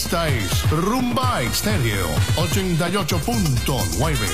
Esta es Rumba Estéreo 88.9.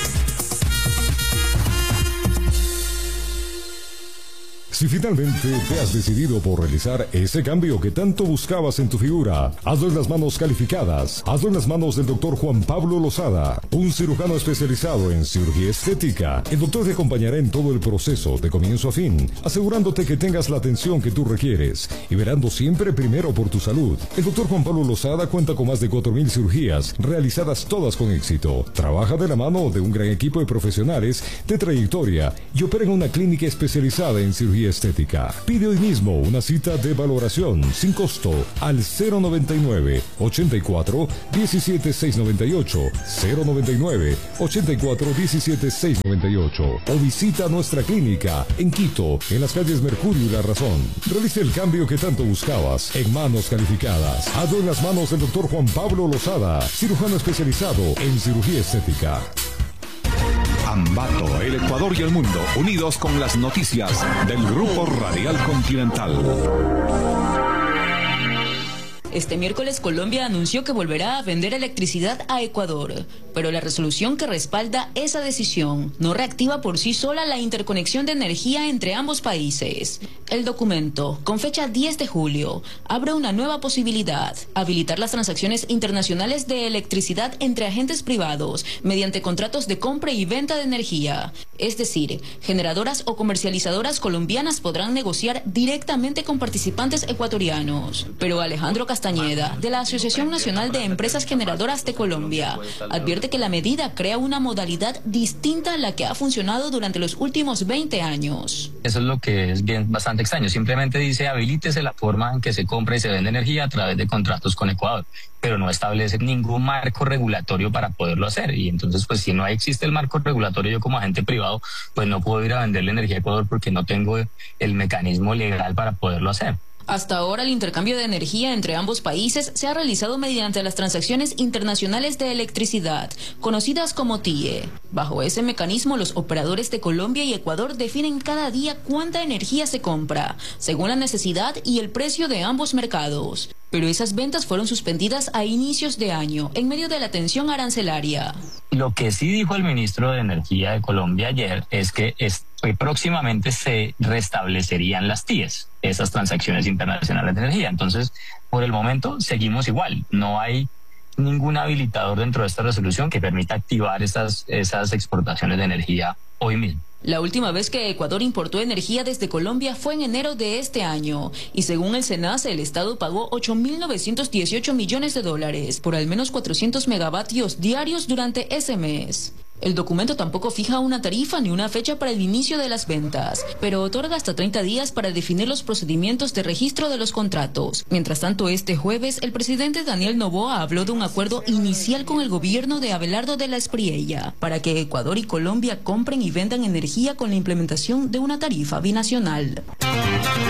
Si finalmente te has decidido por realizar ese cambio que tanto buscabas en tu figura, hazlo en las manos calificadas, hazlo en las manos del doctor Juan Pablo Lozada, un cirujano especializado en cirugía estética. El doctor te acompañará en todo el proceso de comienzo a fin, asegurándote que tengas la atención que tú requieres y velando siempre primero por tu salud. El doctor Juan Pablo Lozada cuenta con más de 4.000 cirugías realizadas todas con éxito. Trabaja de la mano de un gran equipo de profesionales de trayectoria y opera en una clínica especializada en cirugía estética. Pide hoy mismo una cita de valoración sin costo al 099 84 17 698 099 84 17 698 o visita nuestra clínica en Quito, en las calles Mercurio y La Razón. Realice el cambio que tanto buscabas en manos calificadas. Hazlo en las manos del doctor Juan Pablo Lozada, cirujano especializado en cirugía estética. Ambato, el Ecuador y el mundo, unidos con las noticias del Grupo Radial Continental. Este miércoles Colombia anunció que volverá a vender electricidad a Ecuador, pero la resolución que respalda esa decisión no reactiva por sí sola la interconexión de energía entre ambos países. El documento, con fecha 10 de julio, abre una nueva posibilidad: habilitar las transacciones internacionales de electricidad entre agentes privados mediante contratos de compra y venta de energía. Es decir, generadoras o comercializadoras colombianas podrán negociar directamente con participantes ecuatorianos. Pero Alejandro Castañeda, de la Asociación Nacional de Empresas Generadoras de Colombia, advierte que la medida crea una modalidad distinta a la que ha funcionado durante los últimos 20 años. Eso es lo que es bastante extraño. Simplemente dice habilítese la forma en que se compra y se vende energía a través de contratos con Ecuador, pero no establece ningún marco regulatorio para poderlo hacer. Y entonces, pues si no existe el marco regulatorio, yo como agente privado, pues no puedo ir a venderle energía a Ecuador porque no tengo el mecanismo legal para poderlo hacer. Hasta ahora el intercambio de energía entre ambos países se ha realizado mediante las transacciones internacionales de electricidad, conocidas como TIE. Bajo ese mecanismo, los operadores de Colombia y Ecuador definen cada día cuánta energía se compra, según la necesidad y el precio de ambos mercados. Pero esas ventas fueron suspendidas a inicios de año, en medio de la tensión arancelaria. Lo que sí dijo el ministro de Energía de Colombia ayer es que próximamente se restablecerían las TIEs, esas transacciones internacionales de energía. Entonces, por el momento, seguimos igual. No hay ningún habilitador dentro de esta resolución que permita activar esas exportaciones de energía hoy mismo. La última vez que Ecuador importó energía desde Colombia fue en enero de este año, y según el SENACE, el Estado pagó $8.918 millones por al menos 400 megavatios diarios durante ese mes. El documento tampoco fija una tarifa ni una fecha para el inicio de las ventas, pero otorga hasta 30 días para definir los procedimientos de registro de los contratos. Mientras tanto, este jueves, el presidente Daniel Noboa habló de un acuerdo inicial con el gobierno de Abelardo de la Espriella para que Ecuador y Colombia compren y vendan energía con la implementación de una tarifa binacional.